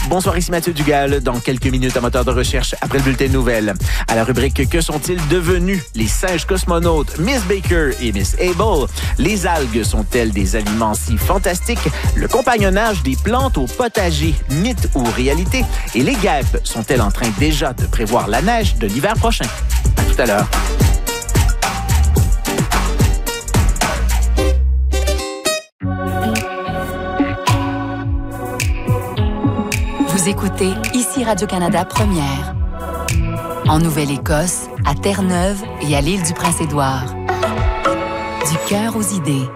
Bonsoir, ici Mathieu Dugal. Dans quelques minutes, un moteur de recherche après le bulletin de nouvelles. À la rubrique « Que sont-ils devenus ?» Les singes cosmonautes Miss Baker et Miss Able. Les algues sont-elles des aliments si fantastiques? Le compagnonnage des plantes au potager, mythe ou réalité? Et les guêpes sont-elles en train déjà de prévoir la neige de l'hiver prochain? À tout à l'heure. Vous écoutez ici Radio-Canada Première. En Nouvelle-Écosse, à Terre-Neuve et à l'île du Prince-Édouard. Du cœur aux idées.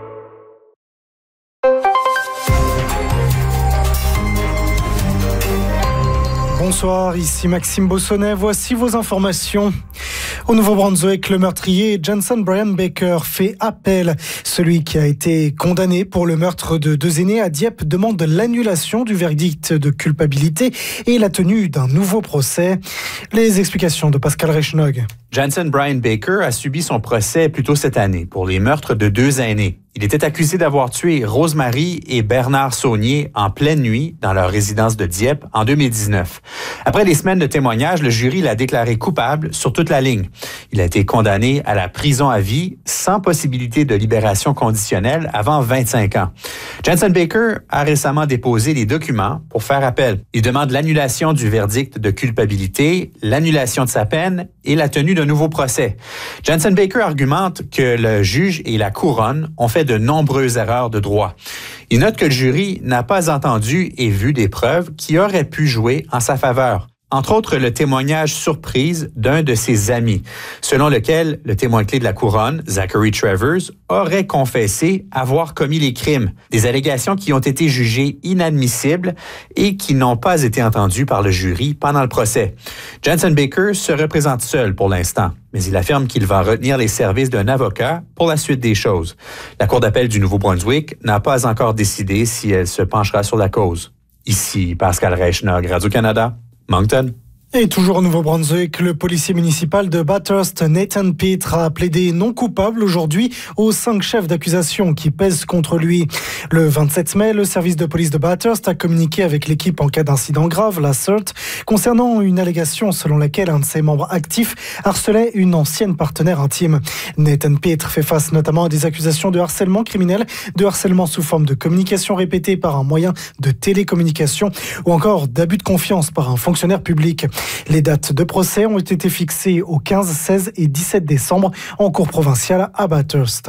Bonsoir, ici Maxime Bossonnet. Voici vos informations. Au Nouveau-Brunswick, le meurtrier Jensen Brian Baker fait appel. Celui qui a été condamné pour le meurtre de 2 aînés à Dieppe demande l'annulation du verdict de culpabilité et la tenue d'un nouveau procès. Les explications de Pascal Reichnog. Jensen Brian Baker a subi son procès plus tôt cette année pour les meurtres de 2 aînés. Il était accusé d'avoir tué Rosemary et Bernard Saunier en pleine nuit dans leur résidence de Dieppe en 2019. Après des semaines de témoignages, le jury l'a déclaré coupable sur toute la ligne. Il a été condamné à la prison à vie sans possibilité de libération conditionnelle avant 25 ans. Jensen Baker a récemment déposé des documents pour faire appel. Il demande l'annulation du verdict de culpabilité, l'annulation de sa peine et la tenue d'un nouveau procès. Jensen Baker argumente que le juge et la couronne ont fait de nombreuses erreurs de droit. Il note que le jury n'a pas entendu et vu des preuves qui auraient pu jouer en sa faveur. Entre autres, le témoignage surprise d'un de ses amis, selon lequel le témoin clé de la couronne, Zachary Travers, aurait confessé avoir commis les crimes. Des allégations qui ont été jugées inadmissibles et qui n'ont pas été entendues par le jury pendant le procès. Jensen Baker se représente seul pour l'instant, mais il affirme qu'il va retenir les services d'un avocat pour la suite des choses. La Cour d'appel du Nouveau-Brunswick n'a pas encore décidé si elle se penchera sur la cause. Ici Pascal Reichnog, Radio-Canada. Moncton. Et toujours au Nouveau-Brunswick, le policier municipal de Bathurst, Nathan Petre, a plaidé non coupable aujourd'hui aux 5 chefs d'accusation qui pèsent contre lui. Le 27 mai, le service de police de Bathurst a communiqué avec l'équipe en cas d'incident grave, la CERT, concernant une allégation selon laquelle un de ses membres actifs harcelait une ancienne partenaire intime. Nathan Petre fait face notamment à des accusations de harcèlement criminel, de harcèlement sous forme de communication répétée par un moyen de télécommunication ou encore d'abus de confiance par un fonctionnaire public. Les dates de procès ont été fixées au 15, 16 et 17 décembre en cour provinciale à Bathurst.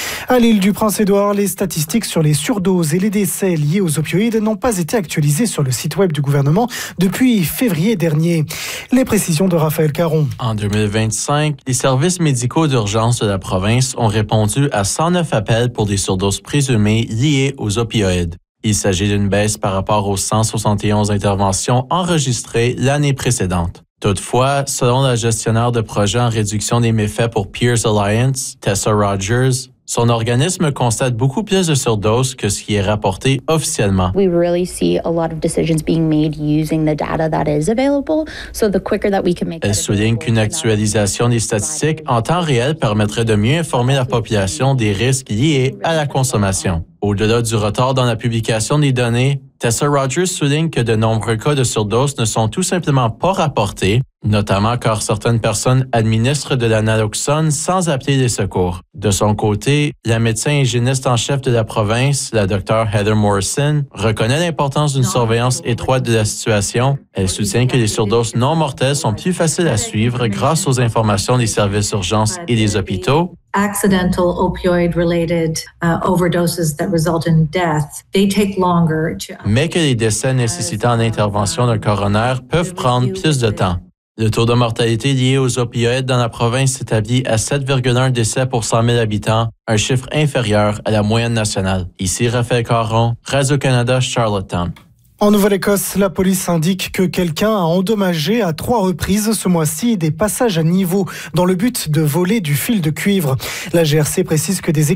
À l'île du Prince-Édouard, les statistiques sur les surdoses et les décès liés aux opioïdes n'ont pas été actualisées sur le site web du gouvernement depuis février dernier. Les précisions de Raphaël Caron. En 2025, les services médicaux d'urgence de la province ont répondu à 109 appels pour des surdoses présumées liées aux opioïdes. Il s'agit d'une baisse par rapport aux 171 interventions enregistrées l'année précédente. Toutefois, selon la gestionnaire de projet en réduction des méfaits pour Peers Alliance, Tessa Rogers, son organisme constate beaucoup plus de surdoses que ce qui est rapporté officiellement. We really see a lot of decisions being made using the data that is available, so the quicker that we can make. Elle souligne qu'une actualisation des statistiques en temps réel permettrait de mieux informer la population des risques liés à la consommation. Au-delà du retard dans la publication des données, Tessa Rogers souligne que de nombreux cas de surdose ne sont tout simplement pas rapportés, notamment car certaines personnes administrent de la naloxone sans appeler les secours. De son côté, la médecin hygiéniste en chef de la province, la Dr Heather Morrison, reconnaît l'importance d'une surveillance étroite de la situation. Elle soutient que les surdoses non mortelles sont plus faciles à suivre grâce aux informations des services d'urgence et des hôpitaux. Accidental opioid-related overdoses that result in death, they take longer to... Mais que les décès nécessitant l'intervention d'un coroner peuvent prendre plus de temps. Le taux de mortalité lié aux opioïdes dans la province s'établit à 7,1 décès pour 100 000 habitants, un chiffre inférieur à la moyenne nationale. Ici Raphaël Caron, Radio-Canada, Charlottetown. En Nouvelle-Écosse, la police indique que quelqu'un a endommagé à 3 reprises ce mois-ci des passages à niveau dans le but de voler du fil de cuivre. La GRC précise que des